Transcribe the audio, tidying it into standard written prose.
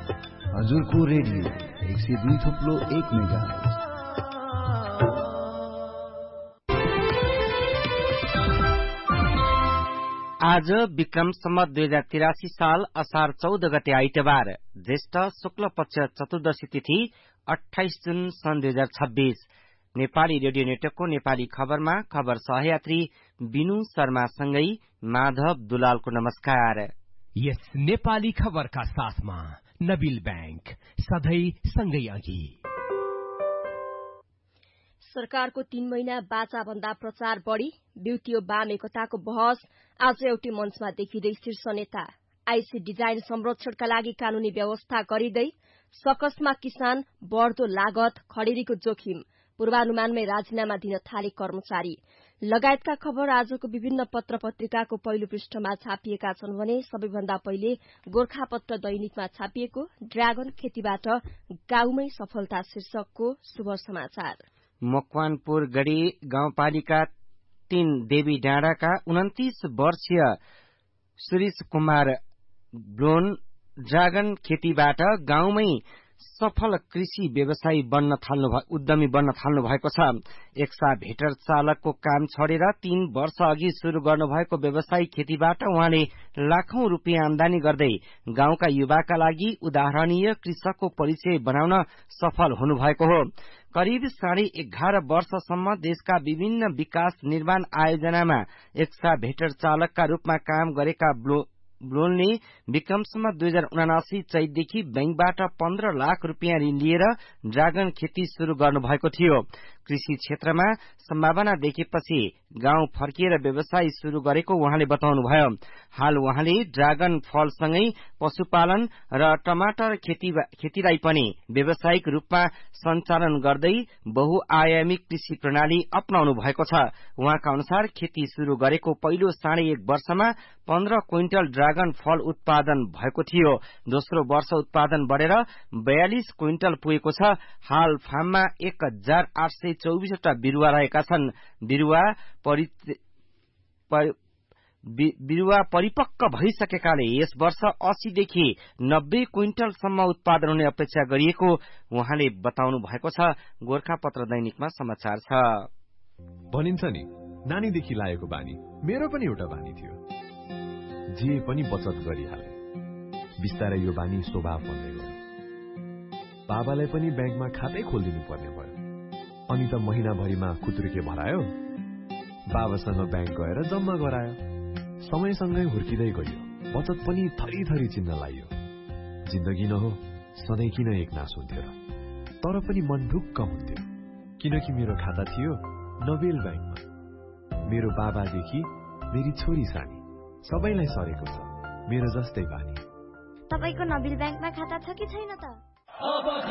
हजुरको radio 102.1 megahertz. आज विक्रम सम्वत 2083 साल असार 14 गते आइतबार, ज्येष्ठ शुक्ल पक्ष चतुर्दशी तिथि 28 जुन सन् 2026। नेपाली रेडियो नेटवर्कको नेपाली खबरमा खबर सहयात्री बिनु शर्मासँगै माधव दुलालको नमस्कार। यस नेपाली खबरका साथमा नबिल बैंक सधैँ सँगै अघि। सरकारको 3 महिना बाचा भन्दा प्रचार बढ़ी, ब्युटियो वाम एकताको बहस आज एउटै मञ्चमा देखिँदै शीर्ष नेता। आईसी डिजाइन संरक्षणका लागि कानूनी व्यवस्था गरिँदै, सकसमा किसान, बढ़दो लागत, खडेरीको जोखिम, पूर्वानुमानमै राजीनामा दिन थाले कर्मचारी लगायतका खबर आजको विभिन्न पत्र पत्रिकाको पहिलो पृष्ठमा छापिएका छन् भने सबैभन्दा पहिले गोर्खापत्र दैनिकमा छापिएको ड्रागन खेतीबाट गाउँमै सफलता शीर्षकको शुभ समाचार। मकवानपुर गढी गाउँपालिका 3 देवी डाँडाका 29 वर्षीय सुरेश कुमार ब्लोन ड्रागन खेतीबाट गाउँमै सफल कृषि व्यवसायी उद्यमी बन्न थाल्नु भएको छ। एक्साभेटर चालकको काम छोडेर 3 वर्ष अघि शुरू गर्नुभएको व्यवसायिक खेतीबाट उहाँले लाखौं रुपियाँ आमदानी गर्दै गाउँका युवाका लागि उदाहरणीय कृषकको परिचय बनाउन सफल हुनुभएको हो। करिब 11.5 वर्षसम्म देशका विभिन्न विकास निर्माण आयोजनामा एक्साभेटर चालकका रूपमा काम गरेका ब्लोनले विक्रमसम्म 2079 चैतदेखि बैंकबाट 15 लाख रुपियाँ ऋण लिएर ड्रागन खेती शुरू गर्नुभएको थियो। कृषि क्षेत्रमा सम्भावना देखेपछि गाउँ फर्किएर व्यवसाय शुरू गरेको उहाँले बताउनुभयो। हाल उहाँले ड्रागन फलसँगै पशुपालन र टमाटर खेतीलाई पनि व्यावसायिक रूपमा सञ्चालन गर्दै बहुआयामिक कृषि प्रणाली अपनाउनु भएको छ। उहाँका अनुसार खेती शुरू गरेको पहिलो 1.5 वर्षमा 15 क्विन्टल ड्रागन फल उत्पादन भएको थियो। दोस्रो वर्ष उत्पादन बढेर 42 क्विन्टल पुगेको छ। हाल फार्ममा 1824 वटा बिरुवा रहेका छन्। बिरुवा परिपक्व भइसकेकाले यस वर्ष 80 देखि 90 क्विन्टलसम्म उत्पादन हुने अपेक्षा गरिएको उहाँले बताउनु भएको छ। गोर्खापत्र दैनिकमा समाचार छ। भनिन्छ नि, नानीदेखि लागेको बानी मेरो पनि एउटा बानी थियो। जे पनि बचत गरिहाले। बिस्तारै यो बानी स्वभाव बन्दै गयो। बाबालाई पनि ब्याङ्कमा खातै खोलिदिनु पर्ने भयो। अनि त महिनाभरिमा खुत्रुके भरायो। बाबासँग ब्याङ्क गएर जम्मा गरायो। समयसँगै हुर्किँदै गयो। बचत पनि थरी थरी चिन्न लाग्यो। जिन्दगी न हो, सधैँ किन एक नास हुन्थ्यो र? तर पनि मन ढुक्क हुन्थ्यो, किनकि मेरो खाता थियो नबेल ब्याङ्कमा। मेरो बाबादेखि मेरी छोरी सानी सबैलाई सरेको छ मेरो जस्तै बानी। तपाईको नबिल ब्याङ्कमा खाता छ कि छैन त?